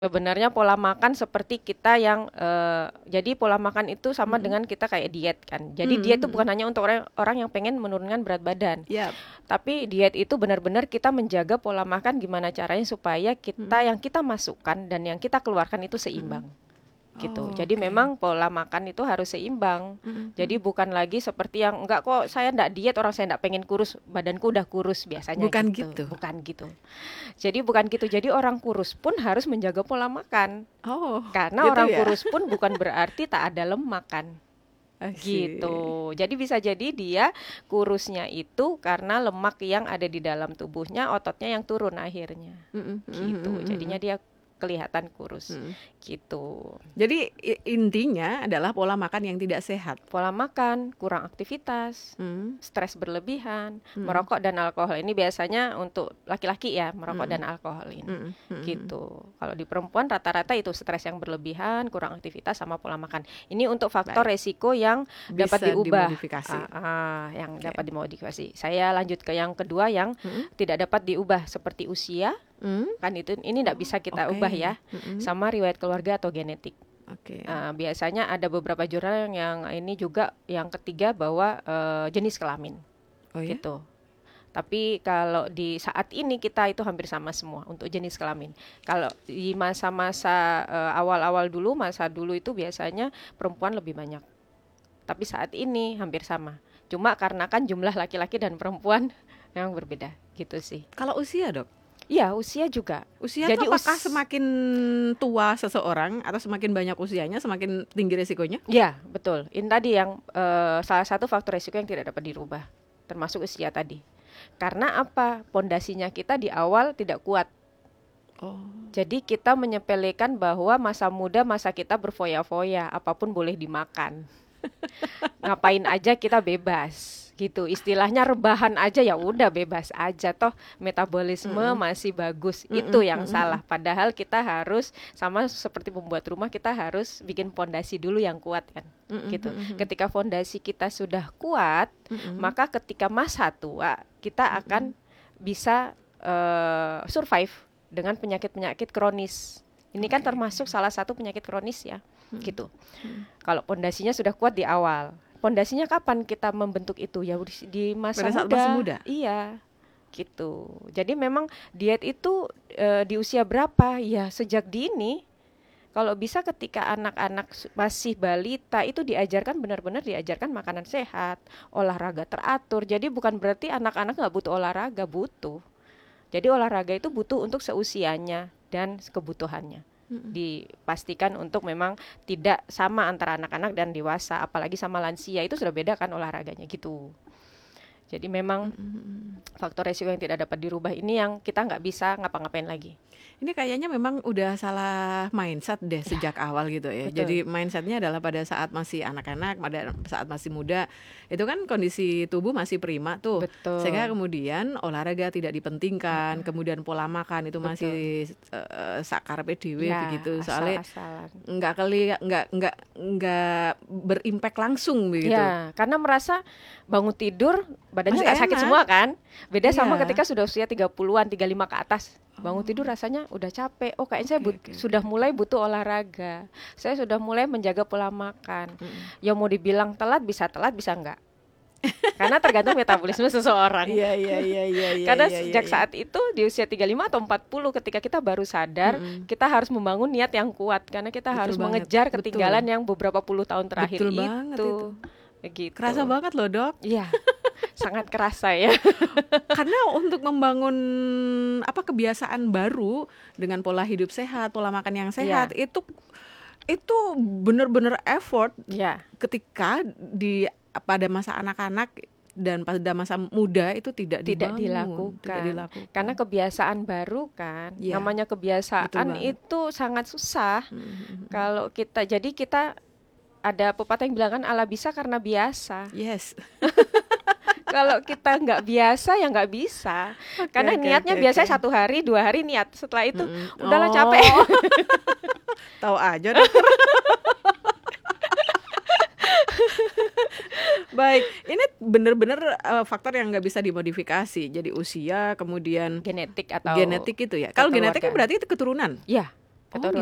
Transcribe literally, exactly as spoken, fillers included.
Sebenarnya pola makan seperti kita yang eh, jadi pola makan itu sama Mm-mm. dengan kita kayak diet kan. Jadi diet itu Mm-mm. bukan hanya untuk orang, orang yang pengen menurunkan berat badan. Yap. Tapi diet itu benar-benar kita menjaga pola makan gimana caranya supaya Mm-mm. kita yang kita masukkan dan yang kita keluarkan itu Mm-mm. seimbang. Gitu. Oh, Jadi oke. memang pola makan itu harus seimbang. Mm-mm. Jadi bukan lagi seperti yang enggak kok saya enggak diet orang saya enggak pengen kurus, badanku udah kurus biasanya Bukan gitu. gitu. Bukan gitu. Jadi bukan gitu. Jadi orang kurus pun harus menjaga pola makan. Oh, Karena gitu orang ya. kurus pun bukan berarti tak ada lemak kan. I see. Gitu. Jadi bisa jadi dia kurusnya itu karena lemak yang ada di dalam tubuhnya, ototnya yang turun akhirnya. Mm-mm. Gitu. Mm-mm. Jadinya dia kelihatan kurus. Mm-mm. Gitu. Jadi i- intinya adalah pola makan yang tidak sehat. Pola makan, kurang aktivitas, Mm. stres berlebihan, Mm. merokok dan alkohol. Ini biasanya untuk laki-laki ya, merokok Mm. dan alkohol ini. Mm. Mm. Gitu. Kalau di perempuan rata-rata itu stres yang berlebihan, kurang aktivitas sama pola makan. Ini untuk faktor Baik. resiko yang Bisa dapat diubah. dimodifikasi. Ah, ah, yang Oke. dapat dimodifikasi. Saya lanjut ke yang kedua yang Mm. tidak dapat diubah seperti usia, Mm. kan itu ini tidak bisa kita Oke. ubah ya, Mm-mm. sama riwayat keluarga atau genetik. Oke. Uh, biasanya ada beberapa jurnal yang, yang ini juga yang ketiga bahwa uh, jenis kelamin Oh ya? gitu. Tapi kalau di saat ini kita itu hampir sama semua untuk jenis kelamin. Kalau di masa-masa uh, awal-awal dulu, masa dulu itu biasanya perempuan lebih banyak. Tapi saat ini hampir sama. Cuma karena kan jumlah laki-laki dan perempuan yang berbeda gitu sih. Kalau usia, Dok? Iya, usia juga. Usia Jadi itu apakah us- semakin tua seseorang atau semakin banyak usianya semakin tinggi resikonya? Ya, betul. Ini tadi yang uh, salah satu faktor risiko yang tidak dapat dirubah, termasuk usia tadi. Karena apa? Pondasinya kita di awal tidak kuat. Oh. Jadi kita menyepelekan bahwa masa muda, masa kita berfoya-foya, apapun boleh dimakan. Ngapain aja kita bebas. Gitu, istilahnya rebahan aja ya udah bebas aja toh metabolisme Mm-mm. masih bagus. Mm-mm. Itu yang Mm-mm. salah. Padahal kita harus sama seperti pembuat rumah, kita harus bikin fondasi dulu yang kuat kan. Mm-mm. Gitu. Mm-mm. Ketika fondasi kita sudah kuat, Mm-mm. maka ketika masa tua kita akan bisa uh, survive dengan penyakit-penyakit kronis. Ini kan Oke. termasuk salah satu penyakit kronis ya. Mm. Gitu. Mm. Kalau pondasinya sudah kuat di awal. Pondasinya kapan kita membentuk itu? Ya di masa Pada saat muda. masih muda? Iya, gitu. Jadi memang diet itu e, di usia berapa? Ya sejak dini. Kalau bisa ketika anak-anak masih balita itu diajarkan benar-benar diajarkan makanan sehat, olahraga teratur. Jadi bukan berarti anak-anak nggak butuh olahraga, butuh. Jadi olahraga itu butuh untuk seusianya dan kebutuhannya. Dipastikan untuk memang tidak sama antara anak-anak dan dewasa, apalagi sama lansia itu sudah beda kan olahraganya gitu. Jadi memang mm-hmm. faktor resiko yang tidak dapat dirubah ini yang kita nggak bisa ngapa-ngapain lagi. Ini kayaknya memang udah salah mindset deh sejak ya, awal gitu ya. Betul. Jadi mindsetnya adalah pada saat masih anak-anak, pada saat masih muda, itu kan kondisi tubuh masih prima tuh. Betul. Sehingga kemudian olahraga tidak dipentingkan, uh, kemudian pola makan itu Betul. masih uh, sakar P D W ya, begitu. Soalnya nggak kali nggak nggak nggak berimpact langsung begitu. Ya, karena merasa bangun tidur badannya nggak sakit semua kan. Beda iya. sama ketika sudah usia tiga puluhan, tiga puluh lima ke atas. Bangun tidur rasanya udah capek. Oh kayaknya saya but- okay, okay. sudah mulai butuh olahraga. Saya sudah mulai menjaga pola makan. Hmm. Ya mau dibilang telat bisa telat bisa enggak. Karena tergantung metabolisme seseorang. Iya iya iya iya. Karena ya, sejak ya, ya. saat itu di usia tiga puluh lima atau empat puluh ketika kita baru sadar, hmm. kita harus membangun niat yang kuat karena kita Betul harus banget. mengejar ketinggalan Betul. yang beberapa puluh tahun terakhir Betul itu. Banget itu. Begitu. Kerasa banget loh, Dok. Iya. Sangat kerasa ya. Karena untuk membangun apa kebiasaan baru dengan pola hidup sehat, pola makan yang sehat ya. itu itu benar-benar effort ya. Ketika di pada masa anak-anak dan pada masa muda itu tidak tidak dibangun, dilakukan. tidak dilakukan. Karena kebiasaan baru kan. Ya. Namanya kebiasaan itu sangat susah. Hmm. Kalau kita jadi kita ada pepatah yang bilang kan ala bisa karena biasa. Yes. Kalau kita nggak biasa ya nggak bisa. Okay, karena okay, niatnya okay, biasanya okay. satu hari, dua hari niat. Setelah itu mm-hmm. udahlah oh. capek. Tahu aja dokter. Baik, ini benar-benar uh, faktor yang nggak bisa dimodifikasi. Jadi usia, kemudian genetik atau genetik itu ya. Kalau genetik kan berarti itu keturunan. Iya. keturunan